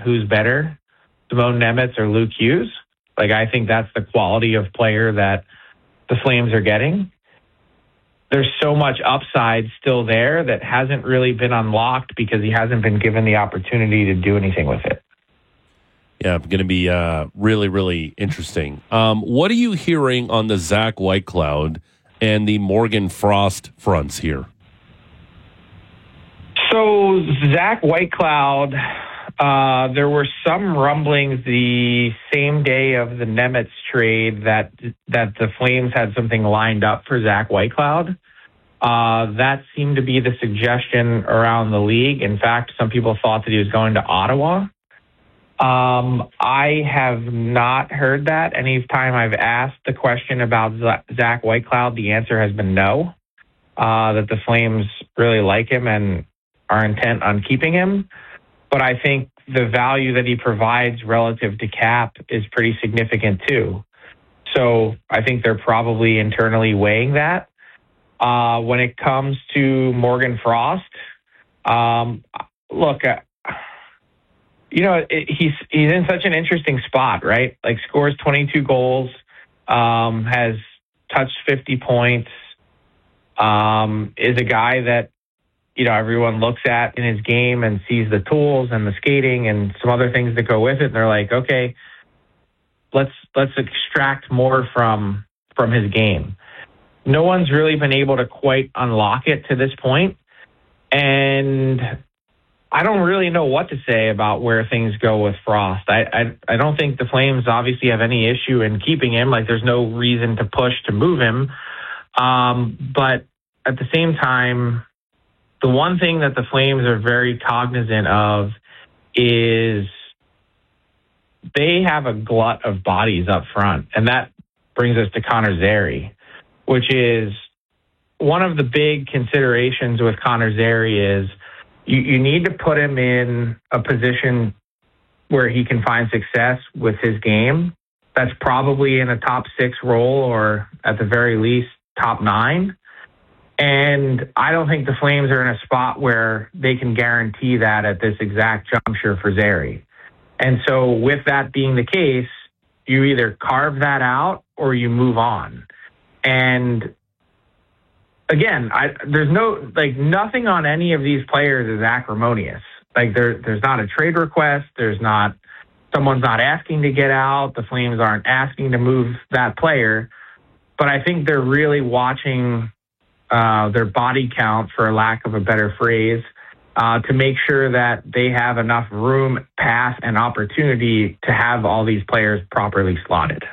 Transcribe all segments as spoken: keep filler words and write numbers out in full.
who's better, Simone Nemeth or Luke Hughes. Like, I think that's the quality of player that the Flames are getting. There's so much upside still there that hasn't really been unlocked because he hasn't been given the opportunity to do anything with it. Yeah, going to be uh, really, really interesting. Um, what are you hearing on the Zach Whitecloud and the Morgan Frost fronts here? So Zach Whitecloud, uh, there were some rumblings the same day of the Nemeth trade that that the Flames had something lined up for Zach Whitecloud. Uh, that seemed to be the suggestion around the league. In fact, some people thought that he was going to Ottawa. Um, I have not heard that. Anytime I've asked the question about Zach Whitecloud, the answer has been no, uh, that the Flames really like him and are intent on keeping him. But I think the value that he provides relative to cap is pretty significant too. So I think they're probably internally weighing that. Uh, when it comes to Morgan Frost, um, look, uh, you know, it, he's he's in such an interesting spot, right? Like, scores twenty-two goals, um, has touched fifty points, um, is a guy that, you know, everyone looks at in his game and sees the tools and the skating and some other things that go with it. And they're like, okay, let's let's extract more from from his game. No one's really been able to quite unlock it to this point. And I don't really know what to say about where things go with Frost. I, I I don't think the Flames obviously have any issue in keeping him. Like, there's no reason to push to move him. Um, but at the same time, the one thing that the Flames are very cognizant of is they have a glut of bodies up front. And that brings us to Connor Zary, which is one of the big considerations with Connor Zary is you, you need to put him in a position where he can find success with his game. That's probably in a top six role or at the very least top nine. And I don't think the Flames are in a spot where they can guarantee that at this exact juncture for Zary. And so with that being the case, you either carve that out or you move on. And again, I, there's no, like, nothing on any of these players is acrimonious. Like, there, there's not a trade request. There's not, someone's not asking to get out. The Flames aren't asking to move that player. But I think they're really watching uh, their body count, for lack of a better phrase, uh, to make sure that they have enough room, pass, and opportunity to have all these players properly slotted.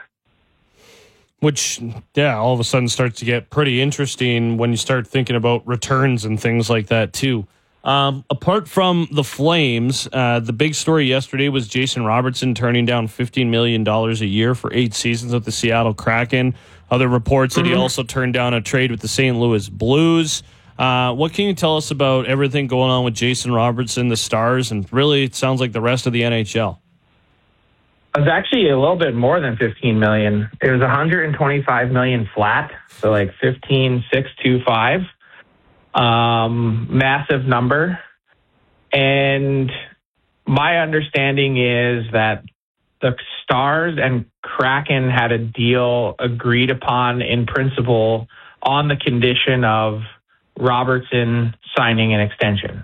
Which, yeah, all of a sudden starts to get pretty interesting when you start thinking about returns and things like that, too. Um, apart from the Flames, uh, the big story yesterday was Jason Robertson turning down fifteen million dollars a year for eight seasons with the Seattle Kraken. Other reports mm-hmm. that he also turned down a trade with the Saint Louis Blues. Uh, what can you tell us about everything going on with Jason Robertson, the Stars, and really it sounds like the rest of the N H L? It was actually a little bit more than fifteen million dollars. It was one hundred twenty-five million dollars flat, so like fifteen six two five. Um, massive number. And my understanding is that the Stars and Kraken had a deal agreed upon in principle on the condition of Robertson signing an extension.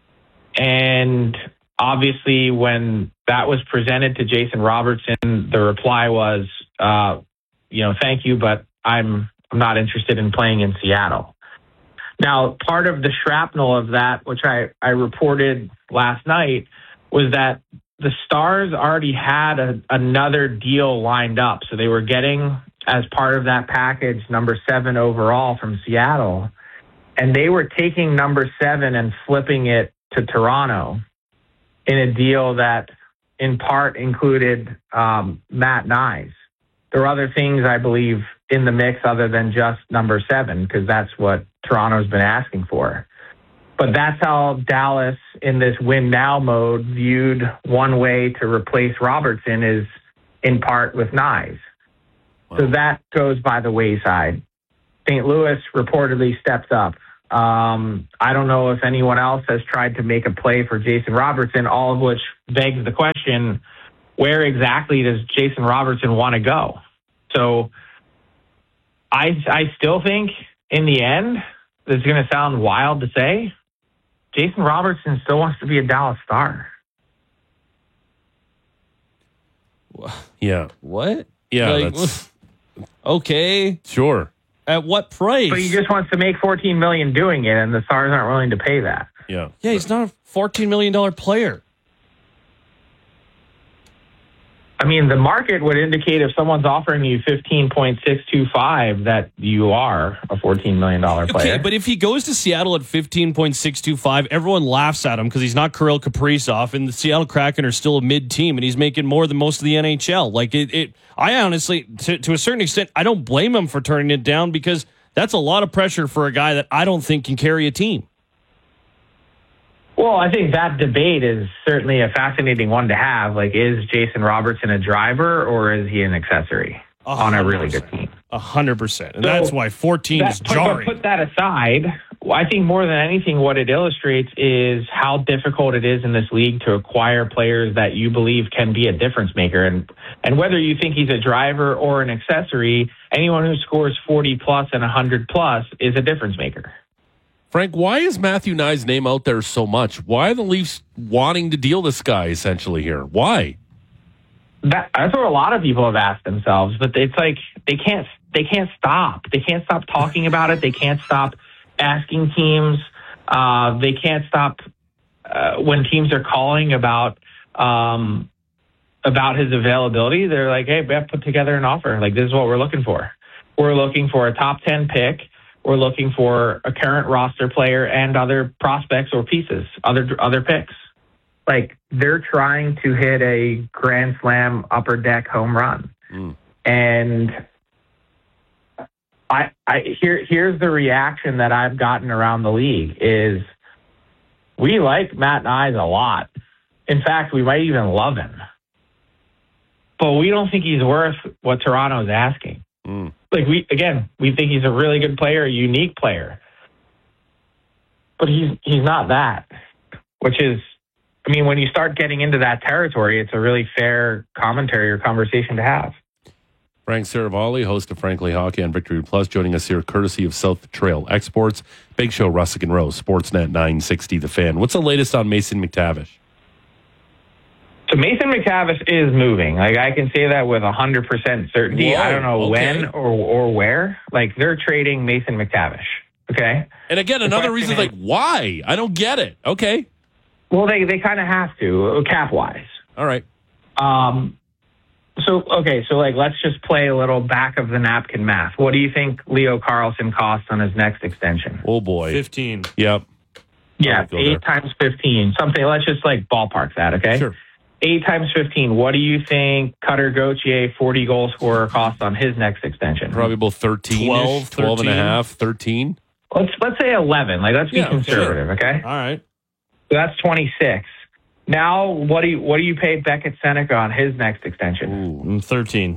And obviously, when that was presented to Jason Robertson, the reply was, uh, you know, thank you, but I'm I'm not interested in playing in Seattle. Now, part of the shrapnel of that, which I, I reported last night, was that the Stars already had a, another deal lined up. So they were getting, as part of that package, number seven overall from Seattle. And they were taking number seven and flipping it to Toronto in a deal that in part included um, Matt Knies. There were other things, I believe, in the mix other than just number seven, because that's what Toronto's been asking for. But that's how Dallas, in this win now mode, viewed one way to replace Robertson is in part with Knies. Wow. So that goes by the wayside. Saint Louis reportedly steps up. Um, I don't know if anyone else has tried to make a play for Jason Robertson, all of which begs the question question, where exactly does Jason Robertson want to go? So I, I still think in the end, this is going to sound wild to say, Jason Robertson still wants to be a Dallas Star. Yeah. What? Yeah. Like, That's, okay. sure. At what price? But he just wants to make fourteen million dollars doing it, and the Stars aren't willing to pay that. Yeah. Yeah, he's not a fourteen million dollars player. I mean, the market would indicate if someone's offering you fifteen point six two five that you are a fourteen million dollars player. Okay, but if he goes to Seattle at fifteen point six two five, everyone laughs at him because he's not Kirill Kaprizov, and the Seattle Kraken are still a mid-team, and he's making more than most of the N H L. Like, it, it I honestly, to, to a certain extent, I don't blame him for turning it down because that's a lot of pressure for a guy that I don't think can carry a team. Well, I think that debate is certainly a fascinating one to have. Like, is Jason Robertson a driver or is he an accessory on a really good team? A hundred percent. And So that's why fourteen that, is put, jarring. Put that aside, I think more than anything, what it illustrates is how difficult it is in this league to acquire players that you believe can be a difference maker. And, and whether you think he's a driver or an accessory, anyone who scores forty plus and one hundred plus is a difference maker. Frank, why is Matthew Nye's name out there so much? Why are the Leafs wanting to deal this guy essentially here? Why? That, that's what a lot of people have asked themselves, but it's like they can't they can't stop. They can't stop talking about it. They can't stop asking teams. Uh, they can't stop uh, when teams are calling about um, about his availability. They're like, "Hey, we have to put together an offer. Like, this is what we're looking for. We're looking for a top ten pick. We're looking for a current roster player and other prospects or pieces, other other picks." Like, they're trying to hit a grand slam upper deck home run. Mm. And I, I here here's the reaction that I've gotten around the league is we like Matt Knies a lot. In fact, we might even love him. But we don't think he's worth what Toronto's asking. Mm. Like, we again, we think he's a really good player, a unique player. But he's he's not that, which is, I mean, when you start getting into that territory, it's a really fair commentary or conversation to have. Frank Saravalli, host of Frankly Hockey on Victory Plus, joining us here courtesy of South Trail Exports. Big Show, Russick and Rose, Sportsnet nine sixty The Fan. What's the latest on Mason McTavish? So Mason McTavish is moving. Like, I can say that with one hundred percent certainty. Whoa, I don't know okay. when or or where. Like, they're trading Mason McTavish. Okay? And again, The another question reason, is, like, why? I don't get it. Okay. Well, they, they kind of have to, cap-wise. All right. Um. So, okay, so, like, let's just play a little back-of-the-napkin math. What do you think Leo Carlson costs on his next extension? Oh, boy. fifteen. Yep. Yeah, Go eight there. times fifteen. Something, let's just, like, ballpark that, okay? Sure. Eight times fifteen. What do you think Cutter Gauthier, forty-goal scorer, costs on his next extension? Probably about thirteen, twelve, twelve and a thirteen. half, thirteen. Let's let's say eleven. Like, let's be Yeah, conservative, okay? All right. So that's twenty-six. Now, what do you what do you pay Beckett Seneca on his next extension? Ooh. Mm, thirteen.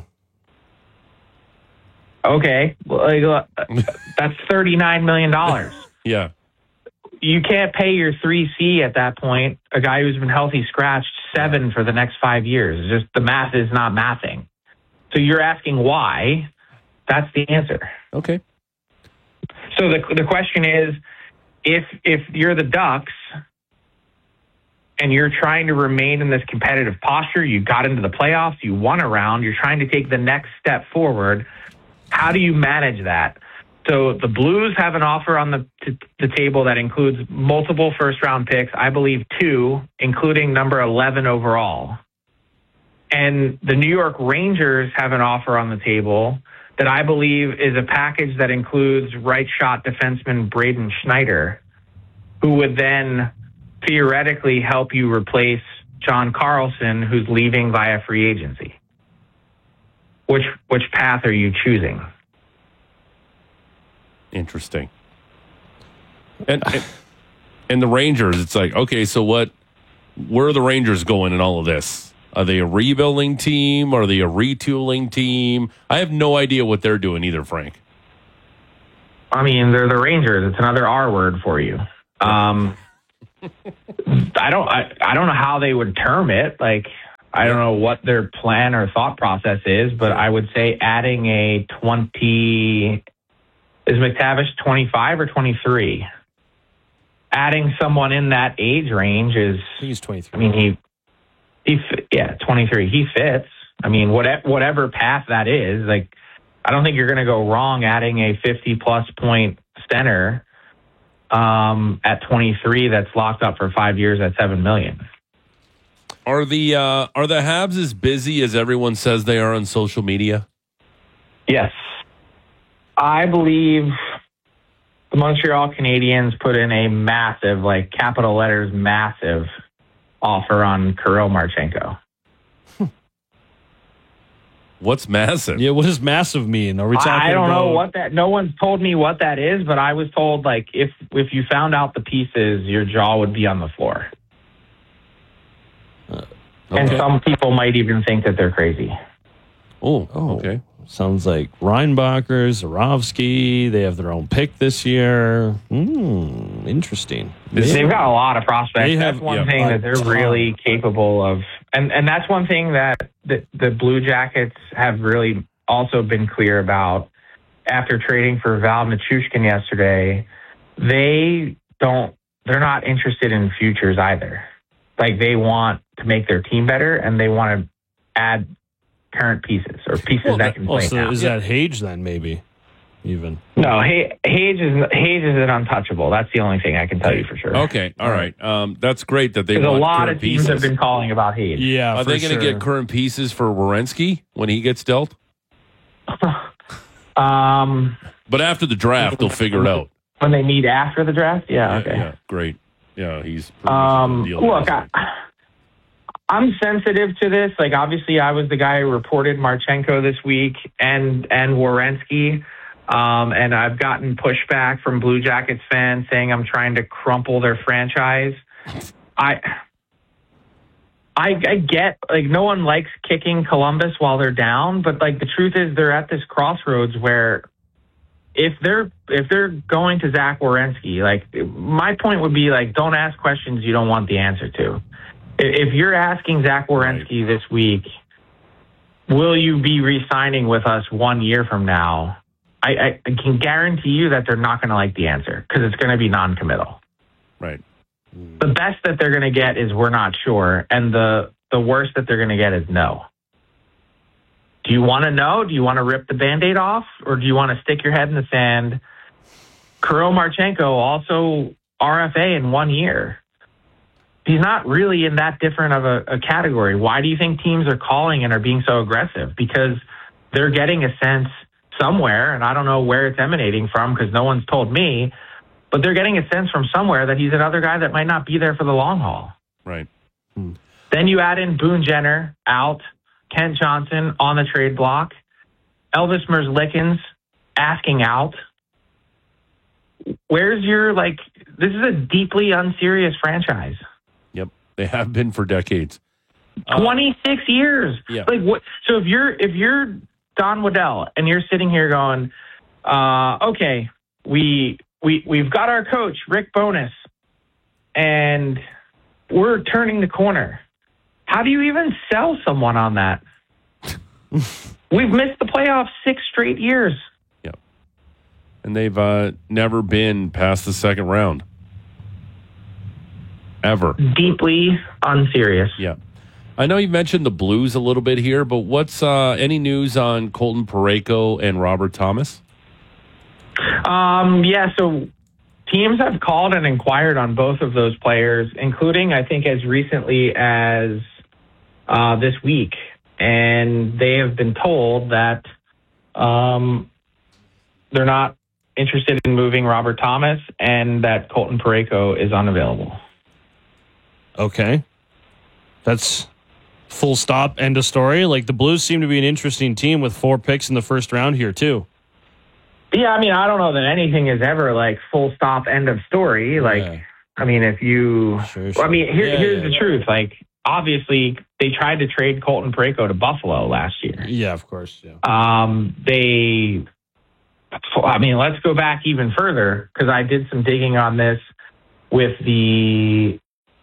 Okay, well, like, uh, that's thirty-nine million dollars. Yeah. You can't pay your three C at that point, a guy who's been healthy scratched, seven for the next five years. It's just the math is not mathing. So you're asking why. That's the answer. Okay. So the the question is, if if you're the Ducks and you're trying to remain in this competitive posture, you got into the playoffs, you won a round, you're trying to take the next step forward, how do you manage that? So the Blues have an offer on the t- the table that includes multiple first-round picks, I believe two, including number eleven overall. And the New York Rangers have an offer on the table that I believe is a package that includes right shot defenseman Braden Schneider, who would then theoretically help you replace John Carlson, who's leaving via free agency. Which which path are you choosing? Interesting. And, and and the Rangers, it's like, okay, so what? Where are the Rangers going in all of this? Are they a rebuilding team? Are they a retooling team? I have no idea what they're doing either, Frank. I mean, they're the Rangers. It's another R word for you. Um, I don't. I, I don't know how they would term it. Like, I don't know what their plan or thought process is, but I would say adding a twenty, is McTavish twenty-five or twenty-three? Adding someone in that age range is, I think he's twenty-three. I mean, he, he, yeah, twenty-three. He fits. I mean, whatever, whatever path that is, like, I don't think you're going to go wrong adding a fifty plus point center um, at twenty-three that's locked up for five years at seven million. Are the uh, are the Habs as busy as everyone says they are on social media? Yes. I believe the Montreal Canadiens put in a massive, like capital letters, massive offer on Kirill Marchenko. What's massive? Yeah, what does massive mean? Are we talking I don't about... know what that, no one's told me what that is, but I was told, like, if, if you found out the pieces, your jaw would be on the floor. Uh, okay. And some people might even think that they're crazy. Oh, Oh, okay. Sounds like Reinbacher, Zarovsky. They have their own pick this year. Hmm, interesting. They've got a lot of prospects. They have- that's one yeah, thing that they're ton. really capable of. And and that's one thing that the, the Blue Jackets have really also been clear about after trading for Val Nichushkin yesterday. They don't, they're not interested in futures either. Like, they want to make their team better, and they want to add current pieces or pieces Well, that can oh, play so now. is that Hage then, maybe? Even. No, Hay- Hage is Hage is an untouchable. That's the only thing I can tell you for sure. Okay, all right. Um, that's great that they Because a want lot current of teams pieces. have been calling about Hage. Yeah, Are for they going to sure. get current pieces for Werenski when he gets dealt? um, But after the draft, they'll figure it out. when they meet after the draft, yeah, Yeah, okay. yeah, great. Yeah, he's pretty much a Um, deal. look, I, I'm sensitive to this. Like, obviously, I was the guy who reported Marchenko this week and and Werenski. Um, and I've gotten pushback from Blue Jackets fans saying I'm trying to crumple their franchise. I, I, I get, like, no one likes kicking Columbus while they're down, but, like, the truth is they're at this crossroads where if they're if they're going to Zach Werenski, like, my point would be, like, don't ask questions you don't want the answer to. If you're asking Zach Werenski this week, will you be re-signing with us one year from now? I, I can guarantee you that they're not going to like the answer because it's going to be non-committal. Right. The best that they're going to get is we're not sure, and the the worst that they're going to get is no. Do you want to know? Do you want to rip the Band-Aid off, or do you want to stick your head in the sand? Kirill Marchenko also R F A in one year. He's not really in that different of a, a category. Why do you think teams are calling and are being so aggressive? Because they're getting a sense somewhere, and I don't know where it's emanating from because no one's told me, but they're getting a sense from somewhere that he's another guy that might not be there for the long haul. Right. Hmm. Then you add in Boone Jenner out, Kent Johnson on the trade block, Elvis Merzlikins asking out. Where's your, like, this is a deeply unserious franchise. Yep. They have been for decades. Uh, twenty-six years. Yeah. Like, what? So if you're if you're Don Waddell and you're sitting here going, uh, okay, we we we've got our coach Rick Bowness, and we're turning the corner. How do you even sell someone on that? We've missed the playoffs six straight years. Yep. And they've uh, never been past the second round. Ever. Deeply unserious. Yeah. I know you mentioned the Blues a little bit here, but what's uh, any news on Colton Parayko and Robert Thomas? Um, yeah, so teams have called and inquired on both of those players, including, I think, as recently as uh, this week. And they have been told that um, they're not interested in moving Robert Thomas and that Colton Parayko is unavailable. Okay. That's full stop, end of story. Like, the Blues seem to be an interesting team with four picks in the first round here, too. Yeah, I mean, I don't know that anything is ever, like, full stop, end of story. Like, Yeah. I mean, if you... Sure, sure. I mean, here, Yeah, here's yeah, the yeah. truth. Like, obviously, they tried to trade Colton Parayko to Buffalo last year. Yeah, of course. Yeah. Um, they... I mean, let's go back even further, because I did some digging on this with the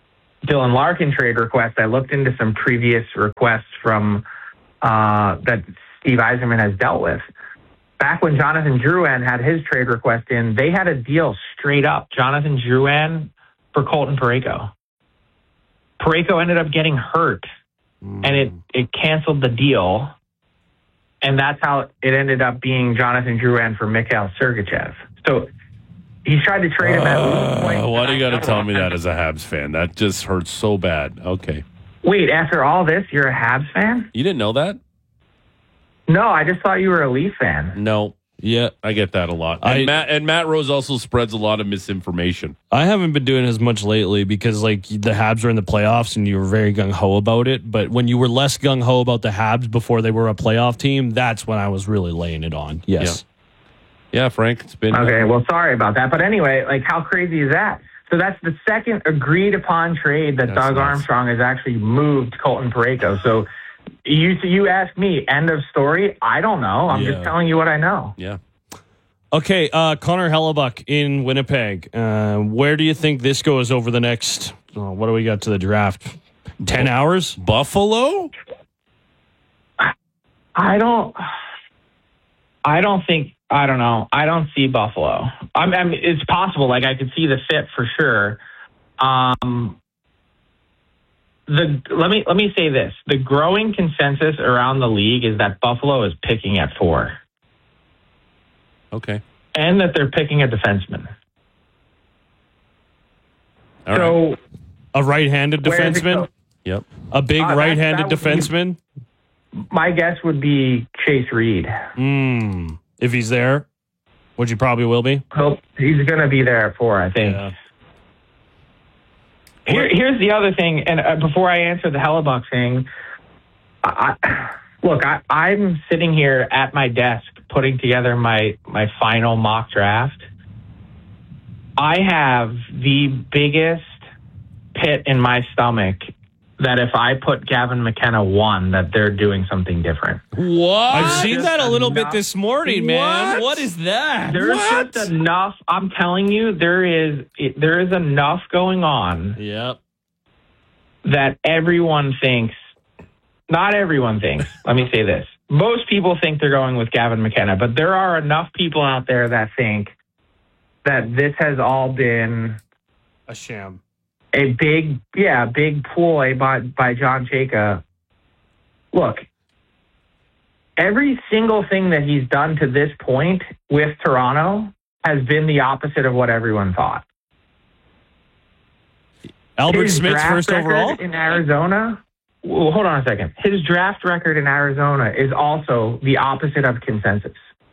Dylan Larkin trade request, I looked into some previous requests from uh, that Steve Yzerman has dealt with. Back when Jonathan Drouin had his trade request in, they had a deal straight up, Jonathan Drouin for Colton Parayko. Parayko ended up getting hurt, mm. and it, it canceled the deal, and that's how it ended up being Jonathan Drouin for Mikhail Sergachev. So he tried to trade him at uh, point. Why do you got to tell me that as a Habs fan? That just hurts so bad. Okay. Wait, after all this, you're a Habs fan? You didn't know that? No, I just thought you were a Leaf fan. No. Yeah, I get that a lot. And I, Matt and Matt Rose also spreads a lot of misinformation. I haven't been doing as much lately because like the Habs are in the playoffs and you were very gung ho about it. But when you were less gung ho about the Habs before they were a playoff team, that's when I was really laying it on. Yes. Yeah, yeah Frank, it's been okay. Well, sorry about that, but anyway, like how crazy is that? So that's the second agreed upon trade that that's Doug nice. Armstrong has actually moved Colton Parayko. So you you ask me, end of story. I don't know. I'm yeah. just telling you what I know. Yeah. Okay, uh, Connor Hellebuck in Winnipeg. Uh, where do you think this goes over the next, oh, what do we got to the draft? ten hours? Buffalo? I don't, I don't think, I don't know. I don't see Buffalo. I mean, I mean it's possible. Like I could see the fit for sure. Um, the, let me, let me say this. The growing consensus around the league is that Buffalo is picking at four. Okay. And that they're picking a defenseman. All so, right. A right-handed defenseman? Yep. A big Uh, right-handed that- that would be- defenseman? my guess would be Chase Reed. Mm, if he's there, which he probably will be. He'll, he's going to be there at four, I think. Yeah. Here, here's the other thing, and uh, before I answer the Hellebuck thing, I, I, look, I, I'm sitting here at my desk putting together my, my final mock draft. I have the biggest pit in my stomach that if I put Gavin McKenna one, that they're doing something different. What? I've seen Just that a little enough- bit this morning, man. What? What is that? There's What? just enough. I'm telling you, there is it, there is enough going on Yep. that everyone thinks. Not everyone thinks. Let me say this. Most people think they're going with Gavin McKenna, but there are enough people out there that think that this has all been A sham. a big, yeah, big ploy by, by John Chayka. Look, every single thing that he's done to this point with Toronto has been the opposite of what everyone thought. Albert His Smith's draft first record overall? in Arizona. Well, hold on a second. His draft record in Arizona is also the opposite of consensus.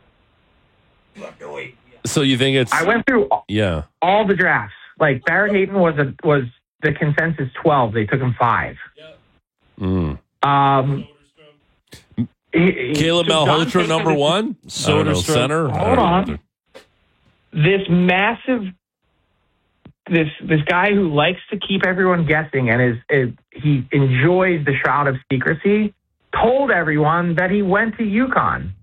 So you think it's... I went through Yeah. all the drafts. Like Barrett Hayton was a, was the consensus twelve. They took him five. Mm. Um, he- Caleb so John Malhotra, Chayka number is- one? I don't know, Soderstrom. center? I Hold don't on. know. This massive, this this guy who likes to keep everyone guessing and is, is he enjoys the shroud of secrecy, told everyone that he went to UConn.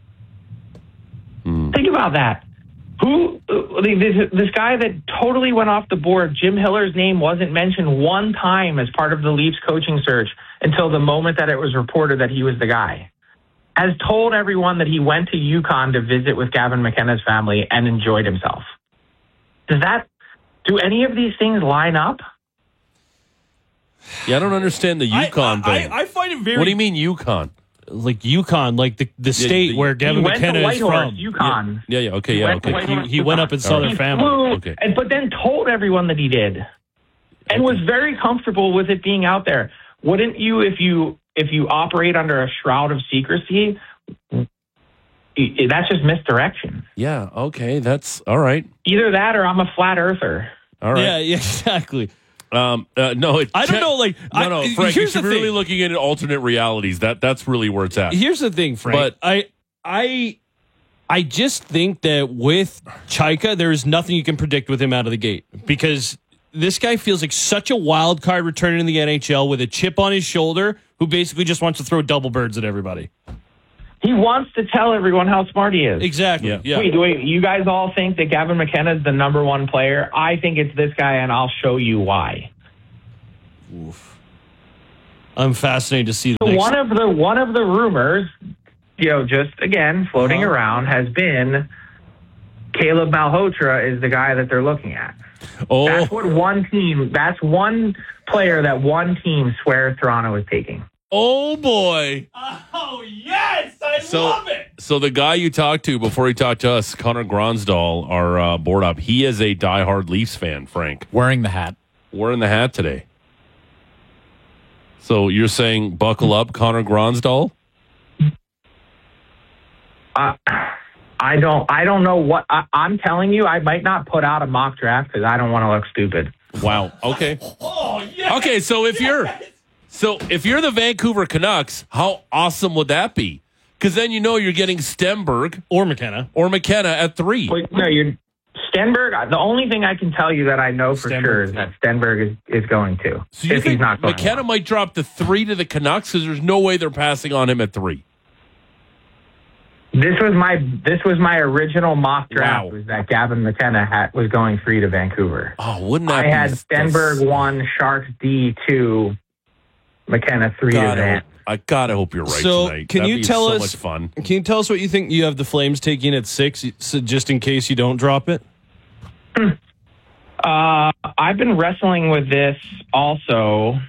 Hmm. Think about that. Who this, this guy that totally went off the board? Jim Hiller's name wasn't mentioned one time as part of the Leafs coaching search until the moment that it was reported that he was the guy. Has told everyone that he went to UConn to visit with Gavin McKenna's family and enjoyed himself. Does that, do any of these things line up? Yeah, I don't understand the Yukon I, thing. I, I find it very... What do you mean Yukon? Like Yukon, like the, the state the- where He Gavin went McKenna to is Whitehorse, from. UConn. Yeah, yeah, okay, He yeah, went to okay. Whitehorse, He, he went up in UConn. Southern He family. flew, Okay. and, but then told everyone that he did, and was very comfortable with it being out there. Wouldn't you, if you if you operate under a shroud of secrecy? i- That's just misdirection. Yeah, okay, that's all right. Either that, or I'm a flat earther. All right. Yeah, yeah, exactly. Um, uh, no, it, I don't know, like... no, I, no, Frank, you here's should the be really thing. looking at alternate realities. That that's really where it's at. Here's the thing, Frank. But- I, I, I just think that with Chayka, there is nothing you can predict with him out of the gate because this guy feels like such a wild card returning in the N H L with a chip on his shoulder, who basically just wants to throw double birds at everybody. He wants to tell everyone how smart he is. Exactly. Yeah. Yeah. Wait, wait, you guys all think that Gavin McKenna is the number one player? I think it's this guy, and I'll show you why. Oof. I'm fascinated to see the next- One of the one of the rumors, you know, just again floating Uh-huh. around, has been Caleb Malhotra is the guy that they're looking at. Oh, That's what one team. That's one player that one team swears Toronto is taking. oh boy. Oh, yes! I So, love it! so the guy you talked to before he talked to us, Connor Gronsdahl, our uh, board up, he is a diehard Leafs fan, Frank. Wearing the hat. Wearing the hat today. So you're saying buckle up, Connor Gronsdahl? Uh, I don't. I don't know what I, I'm telling you. I might not put out a mock draft because I don't want to look stupid. Wow. Okay. Oh, yes! Okay, so if you're so if you're the Vancouver Canucks, how awesome would that be? Because then you know you're getting Stenberg Or McKenna. or McKenna at three. But, no, you're Stenberg. The only thing I can tell you that I know for Stenberg. sure is that Stenberg is, is going to. So you if think he's not going McKenna might drop the three to the Canucks because there's no way they're passing on him at three. This was my this was my original mock draft. Wow. Was that Gavin McKenna had, was going three to Vancouver. Oh, wouldn't that I be had Stenberg one, Sharks D two, McKenna three to God, I, Van. hope, I gotta hope you're right So, tonight. can That'd you be tell so us- much fun? Can you tell us what you think you have the Flames taking at six, so just in case you don't drop it? Uh, I've been wrestling with this also.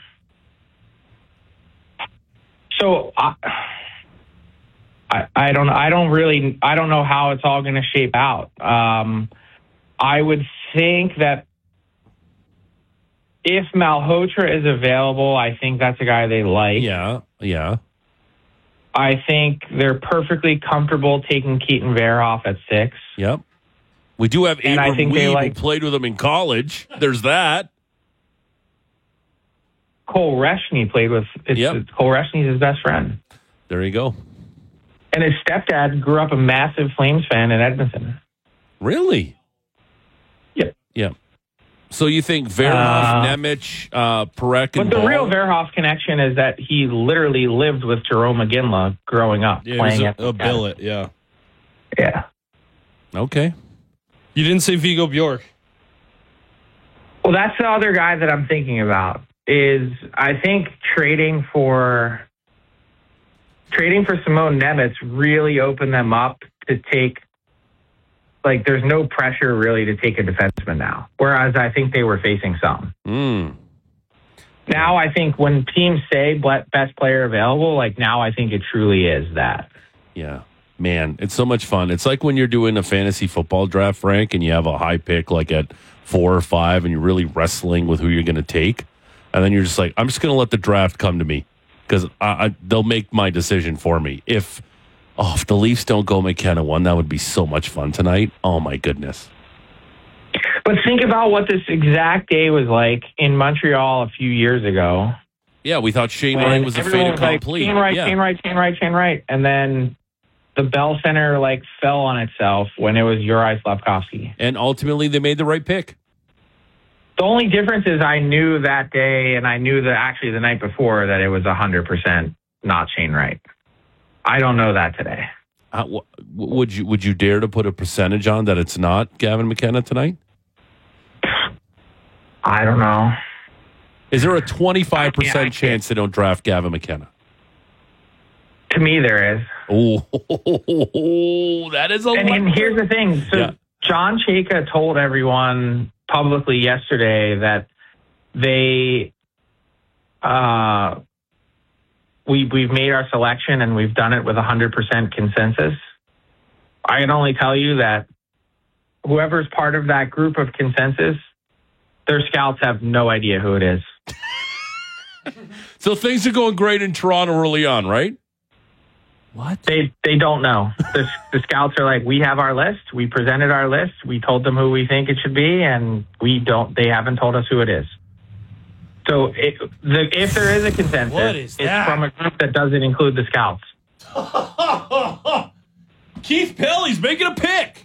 So I, I, I don't, I don't really, I don't know how it's all going to shape out. Um, I would think that if Malhotra is available, I think that's a guy they like. Yeah, yeah. I think they're perfectly comfortable taking Keaton Verhoff at six. Yep. We do have And I Abram think they Weeb like- who played with him in college. There's that. Cole Reshny played with. It's, Yep. it's Cole Reshny's his best friend. There you go. And his stepdad grew up a massive Flames fan in Edmonton. Really? Yep. Yeah. So you think Verhoff, Uh, Nemec, uh, Perek, But and the Ball? real Verhoff connection is that he literally lived with Jerome McGinley growing up, Yeah, it was playing a, at a billet, yeah. Yeah. Okay. You didn't say Vigo Bjork. Well, that's the other guy that I'm thinking about. Is I think trading for trading for Simone Nemec really opened them up to take. Like, there's no pressure really to take a defenseman now. Whereas I think they were facing some. Mm. Now I think when teams say ble- best player available, like now I think it truly is that. Yeah. Man, it's so much fun. It's like when you're doing a fantasy football draft, Frank, and you have a high pick like at four or five, and you're really wrestling with who you're going to take. And then you're just like, I'm just going to let the draft come to me because I, I, they'll make my decision for me. If oh, if the Leafs don't go McKenna one, that would be so much fun tonight. Oh, my goodness. But think about what this exact day was like in Montreal a few years ago. Yeah, we thought Shane when Wright was a everyone fait was like, accompli. Shane Wright, yeah. Shane Wright, Shane Wright, Shane Wright. And then the Bell Center like fell on itself when it was Uri Slavkovsky. And ultimately, they made the right pick. The only difference is I knew that day, and I knew that actually the night before that it was one hundred percent not Shane Wright. I don't know that today. Uh, w- would you would you dare to put a percentage on that it's not Gavin McKenna tonight? I don't know. Is there a twenty-five I can't- I percent can't. chance they don't draft Gavin McKenna? To me, there is. Oh, that is a And, lot. and here's the thing. So Yeah. John Chayka told everyone publicly yesterday that they, uh, we, we've made our selection and we've done it with one hundred percent consensus. I can only tell you that whoever's part of that group of consensus, their scouts have no idea who it is. So things are going great in Toronto early on, right? What? They they don't know. The, the scouts are like, we have our list. We presented our list. We told them who we think it should be, and we don't. They haven't told us who it is. So it, the, if there is a consensus, What is it's that? from a group that doesn't include the scouts. Keith Pelly's making a pick.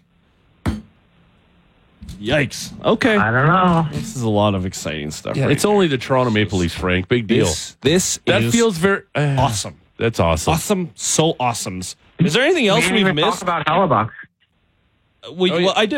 Yikes. Okay. I don't know. This is a lot of exciting stuff. Yeah, right it's only the Toronto Maple Leafs, Frank. Big deal. This, this that is feels very uh, awesome. That's awesome. Awesome. So awesomes. Is there anything We else didn't we've even missed? talk about Hellebuck. We, Oh, yeah. well, I did.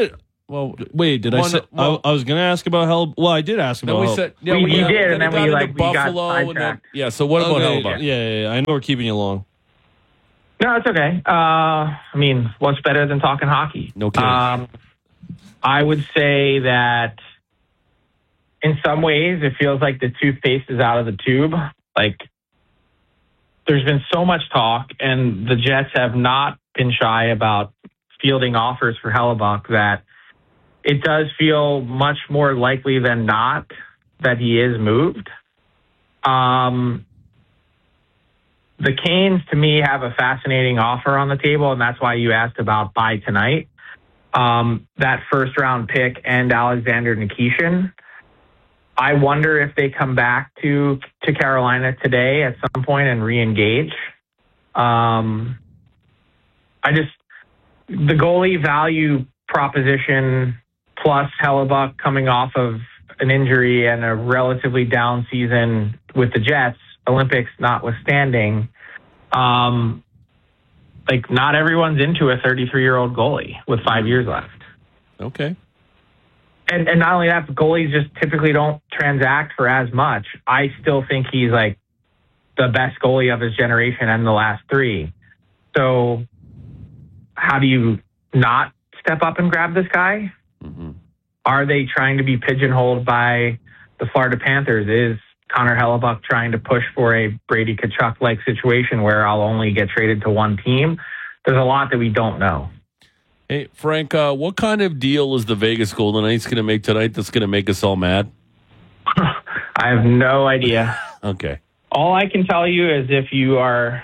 Well, Wait, did I one- say? well- I, I was going to ask about Hell. Well, I did ask about. then we Hell- said yeah, We- we uh, did, and then got we, into like, we got Buffalo, and then, sidetracked. yeah. So what about Okay, Hellebuyck? yeah, yeah, yeah, I know we're keeping you long. No, it's okay. Uh, I mean, what's better than talking hockey? No kidding. Um, I would say that in some ways it feels like the toothpaste is out of the tube. Like, there's been so much talk, and the Jets have not been shy about fielding offers for Hellebuyck that it does feel much more likely than not that he is moved. Um, the Canes, to me, have a fascinating offer on the table, and that's why you asked about by tonight. Um, that first round pick and Alexander Nikishin. I wonder if they come back to to Carolina today at some point and re-engage. Um, I just the goalie value proposition plus Hellebuyck coming off of an injury and a relatively down season with the Jets, Olympics notwithstanding. Um, like not everyone's into a thirty-three-year-old goalie with five years left. Okay. And, and not only that, but goalies just typically don't transact for as much. I still think he's like the best goalie of his generation and the last three. So how do you not step up and grab this guy? Mm-hmm. Are they trying to be pigeonholed by the Florida Panthers? Is Connor Hellebuyck trying to push for a Brady Tkachuk-like situation where I'll only get traded to one team? There's a lot that we don't know. Hey, Frank, uh, what kind of deal is the Vegas Golden Knights going to make tonight that's going to make us all mad? I have no idea. Okay. All I can tell you is if you are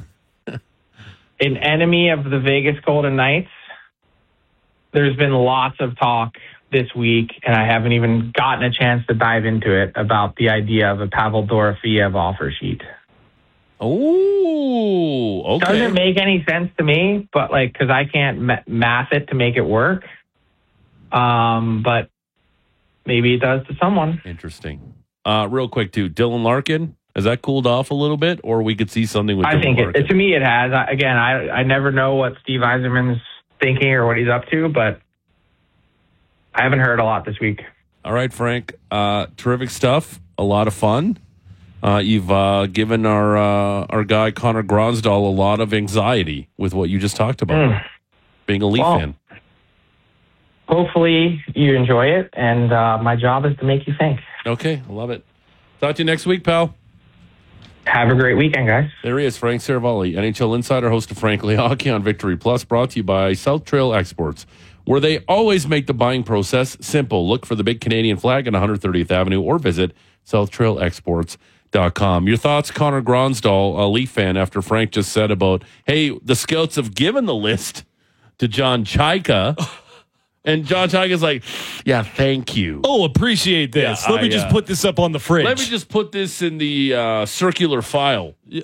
an enemy of the Vegas Golden Knights, there's been lots of talk this week, and I haven't even gotten a chance to dive into it, about the idea of a Pavel Dorofeyev offer sheet. Oh, okay. Doesn't make any sense to me, but like, because I can't ma- math it to make it work. Um, but maybe it does to someone. Interesting. Uh, real quick, too, Dylan Larkin, has that cooled off a little bit, or we could see something with I Dylan think Larkin? it, to me it has. I, again, I I never know what Steve Yzerman's thinking or what he's up to, but I haven't heard a lot this week. All right, Frank. Uh, terrific stuff. A lot of fun. Uh, you've uh, given our uh, our guy Connor Gronsdahl a lot of anxiety with what you just talked about, Mm. being a Leaf Well, fan. Hopefully you enjoy it, and uh, my job is to make you think. Okay, I love it. Talk to you next week, pal. Have a great weekend, guys. There he is, Frank Saravalli, N H L insider, host of Frankly Hockey on Victory Plus, brought to you by South Trail Exports, where they always make the buying process simple. Look for the big Canadian flag on one hundred thirtieth Avenue or visit south trail exports dot com. Your thoughts, Connor Gronsdahl, a Leaf fan, after Frank just said about, hey, the scouts have given the list to John Chaika, and John Chaika's like, yeah, thank you. Oh, appreciate this. Yeah, Let me I, just uh, put this up on the fridge. Let me just put this in the uh, circular file. I'm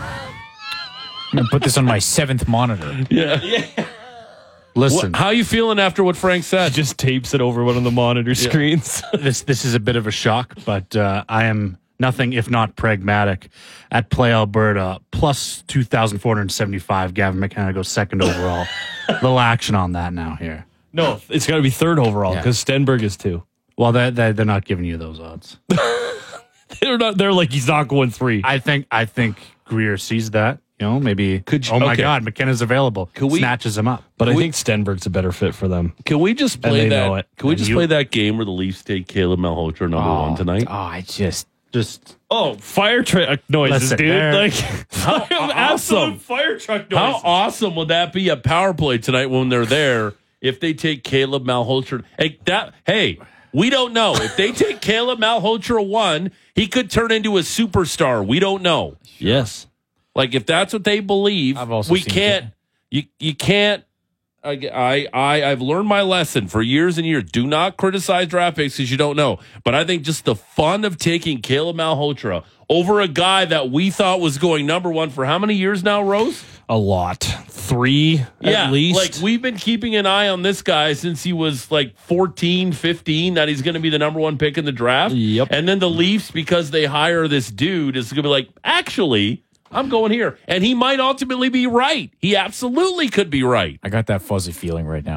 going to put this on my seventh monitor. Yeah. Listen, What, how you feeling after what Frank said? just tapes it over one of the monitor screens. this this is a bit of a shock, but uh, I am nothing if not pragmatic. At Play Alberta, plus two thousand four hundred seventy-five, Gavin McKenna goes second overall. Little action on that now here. No, it's got to be third overall Yeah. because Stenberg is two. Well, they they they're not giving you those odds. They're not. They're like he's not going three. I think I think Greer sees that. You know, maybe. Could you- oh my okay. God, McKenna's available. Could we- Snatches him up. but I we- think Stenberg's a better fit for them. Can we just play they that? know it. Can we And just you- play that game where the Leafs take Caleb Malhotra number one tonight? Oh, I just just Oh, fire truck noises, Listen, dude! they're- Like How absolute awesome. fire truck How noises. awesome would that be a power play tonight when they're there? If they take Caleb Malhotra, hey, that hey, we don't know if they take Caleb Malhotra one, he could turn into a superstar. We don't know. Yes. Like if that's what they believe, I've also we seen can't. You you can't. I, I I I've learned my lesson for years and years. Do not criticize draft picks because you don't know. But I think just the fun of taking Caleb Malhotra over a guy that we thought was going number one for how many years now, Rose? A lot. Three Yeah, at least. like we've been keeping an eye on this guy since he was like fourteen, fifteen, that he's going to be the number one pick in the draft. Yep. And then the Leafs, because they hire this dude, is going to be like, actually, I'm going here. And he might ultimately be right. He absolutely could be right. I got that fuzzy feeling right now.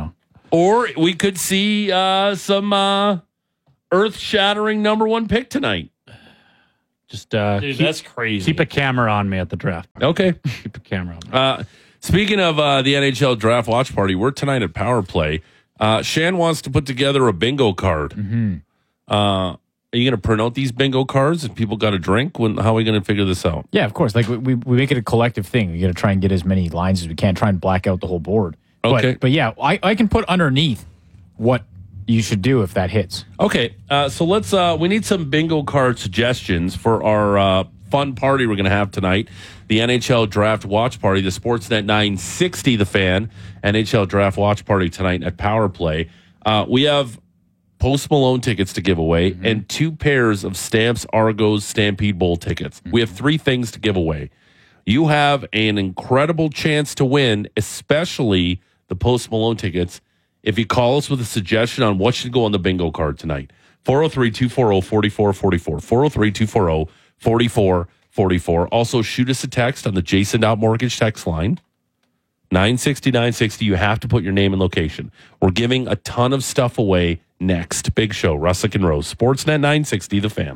Or we could see uh, some uh, earth-shattering number one pick tonight. Just uh, Dude, keep, that's crazy. keep a camera on me at the draft. Okay. Keep a camera on me. Uh, speaking of uh, the N H L Draft Watch Party, we're tonight at Power Play. Uh, Shan wants to put together a bingo card. Mm-hmm. Uh, are you going to print out these bingo cards if people got a drink? When, how are we going to figure this out? Yeah, of course. Like we, we, we make it a collective thing. We got to try and get as many lines as we can, try and black out the whole board. Okay. But, but yeah, I, I can put underneath what you should do if that hits. Okay, uh, so let's. Uh, we need some bingo card suggestions for our uh, fun party we're going to have tonight. The N H L Draft Watch Party, the Sportsnet nine sixty, The Fan, N H L Draft Watch Party tonight at Power Play. Uh, we have Post Malone tickets to give away mm-hmm. and two pairs of Stamps Argos Stampede Bowl tickets. Mm-hmm. We have three things to give away. You have an incredible chance to win, especially the Post Malone tickets, if you call us with a suggestion on what should go on the bingo card tonight. four oh three, two four oh, four four four four. four oh three, two four oh, four four four four. Also, shoot us a text on the Jason Mortgage text line. nine sixty, nine sixty. You have to put your name and location. We're giving a ton of stuff away next. Big show, Russick and Rose. Sportsnet nine sixty, The Fan.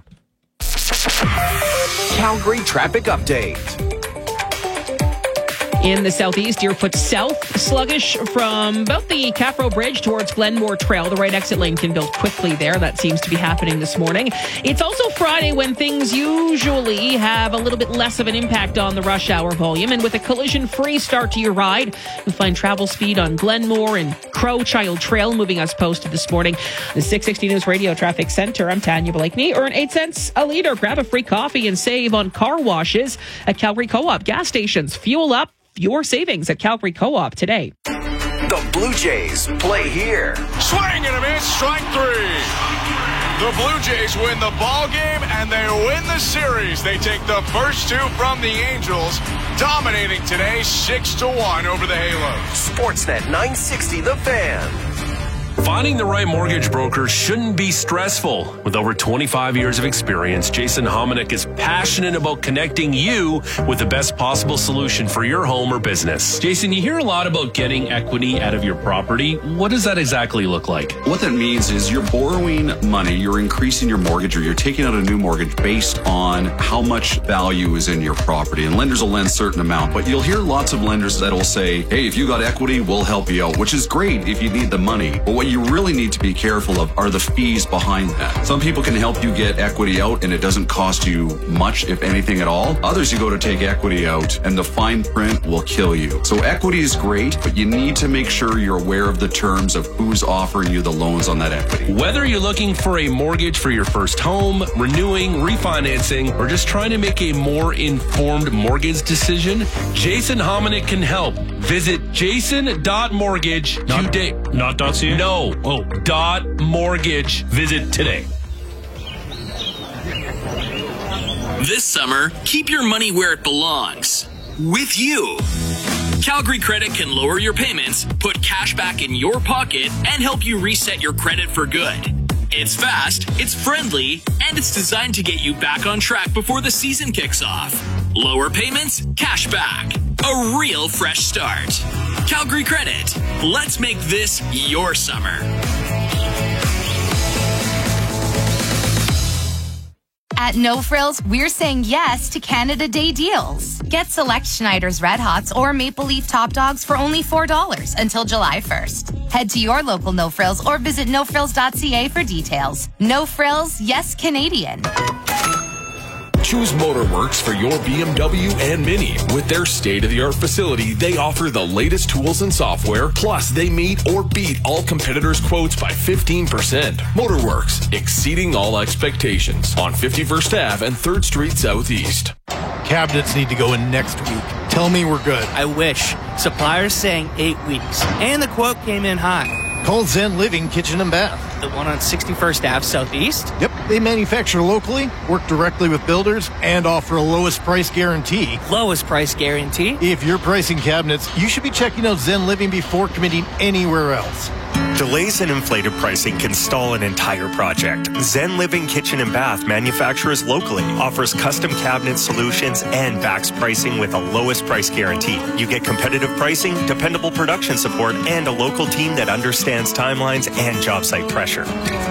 Calgary traffic update. In the southeast, Deerfoot South, sluggish from about the Caffro Bridge towards Glenmore Trail. The right exit lane can build quickly there. That seems to be happening this morning. It's also Friday when things usually have a little bit less of an impact on the rush hour volume. And with a collision-free start to your ride, you'll find travel speed on Glenmore and Crowchild Trail moving us posted this morning. The six sixty News Radio Traffic Center, I'm Tanya Blakeney. Earn eight cents a litre. Grab a free coffee and save on car washes at Calgary Co-op gas stations. Fuel up your savings at Calgary Co-op today. The Blue Jays play here. Swing and a miss, strike three. The Blue Jays win the ball game and they win the series. They take the first two from the Angels, dominating today six to one over the Halos. Sportsnet nine sixty, The Fan. Finding the right mortgage broker shouldn't be stressful. With over twenty-five years of experience, Jason Hominick is passionate about connecting you with the best possible solution for your home or business. Jason, you hear a lot about getting equity out of your property. What does that exactly look like? What that means is you're borrowing money, you're increasing your mortgage, or you're taking out a new mortgage based on how much value is in your property. And lenders will lend a certain amount, but you'll hear lots of lenders that will say, hey, if you got equity, we'll help you out, which is great if you need the money. But what you really need to be careful of are the fees behind that. Some people can help you get equity out and it doesn't cost you much, if anything at all. Others, you go to take equity out and the fine print will kill you. So equity is great, but you need to make sure you're aware of the terms of who's offering you the loans on that equity. Whether you're looking for a mortgage for your first home, renewing, refinancing, or just trying to make a more informed mortgage decision, Jason Hominick can help. Visit jason dot mortgage today. Not .ca? No. Oh, dot mortgage. Visit today. This summer, keep your money where it belongs. With you. Calgary Credit can lower your payments, put cash back in your pocket, and help you reset your credit for good. It's fast, it's friendly, and it's designed to get you back on track before the season kicks off. Lower payments, cash back. A real fresh start. Calgary Credit. Let's make this your summer. At No Frills, we're saying yes to Canada Day deals. Get select Schneider's Red Hots or Maple Leaf Top Dogs for only four dollars until July first. Head to your local No Frills or visit no frills dot c a for details. No Frills, yes Canadian. Choose Motorworks for your B M W and Mini. With their state-of-the-art facility, they offer the latest tools and software, plus they meet or beat all competitors' quotes by fifteen percent. Motorworks, exceeding all expectations. On fifty-first Avenue and third Street Southeast. Cabinets need to go in next week. Tell me we're good. I wish. Suppliers saying eight weeks. And the quote came in high. Call Zen Living Kitchen and Bath. The one on sixty-first Avenue Southeast? Yep, they manufacture locally, work directly with builders, and offer a lowest price guarantee. Lowest price guarantee? If you're pricing cabinets, you should be checking out Zen Living before committing anywhere else. Delays and inflated pricing can stall an entire project. Zen Living Kitchen and Bath manufactures locally, offers custom cabinet solutions, and backs pricing with a lowest price guarantee. You get competitive pricing, dependable production support, and a local team that understands timelines and job site pressure.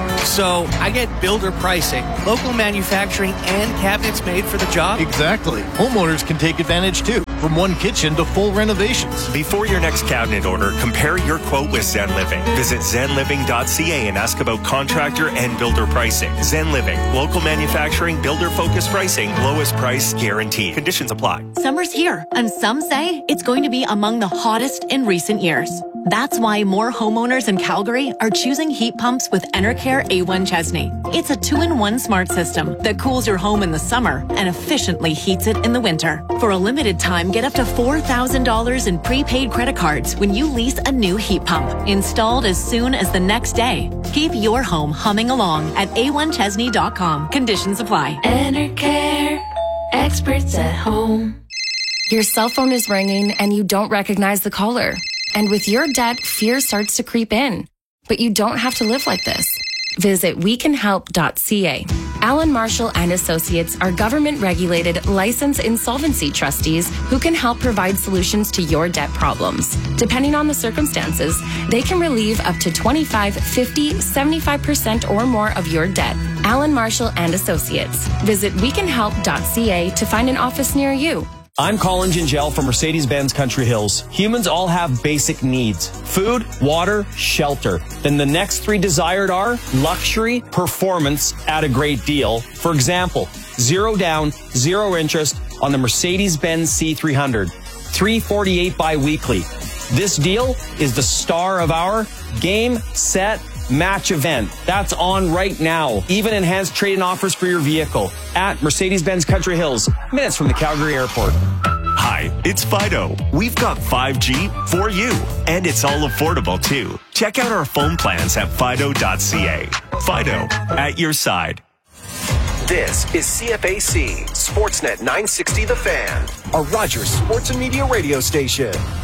So I get builder pricing, local manufacturing, and cabinets made for the job? Exactly. Homeowners can take advantage too, from one kitchen to full renovations. Before your next cabinet order, compare your quote with Zen Living. Visit zen living dot c a and ask about contractor and builder pricing. Zen Living, local manufacturing, builder-focused pricing, lowest price guaranteed. Conditions apply. Summer's here, and some say it's going to be among the hottest in recent years. That's why more homeowners in Calgary are choosing heat pumps with Enercare A one Chesney. It's a two-in-one smart system that cools your home in the summer and efficiently heats it in the winter. For a limited time, get up to four thousand dollars in prepaid credit cards when you lease a new heat pump, installed as soon as the next day. Keep your home humming along at a one chesney dot com. Conditions apply. Enercare, experts at home. Your cell phone is ringing and you don't recognize the caller. And with your debt, fear starts to creep in. But you don't have to live like this. Visit we can help dot c a. Allen Marshall and Associates are government-regulated, licensed insolvency trustees who can help provide solutions to your debt problems. Depending on the circumstances, they can relieve up to twenty-five, fifty, seventy-five percent or more of your debt. Allen Marshall and Associates. Visit we can help dot c a to find an office near you. I'm Colin Gingell from Mercedes-Benz Country Hills. Humans all have basic needs: food, water, shelter. Then the next three desired are luxury, performance at a great deal. For example, zero down, zero interest on the Mercedes-Benz C three hundred, three forty-eight bi-weekly. This deal is the star of our Game, Set, Match event. That's on right now. Even enhanced trade-in offers for your vehicle at Mercedes-Benz Country Hills, minutes from the Calgary Airport. Hi, it's Fido. We've got five G for you, and it's all affordable too. Check out our phone plans at fido dot c a. Fido, at your side. This is C F A C, Sportsnet nine sixty The Fan, a Rogers Sports and Media radio station.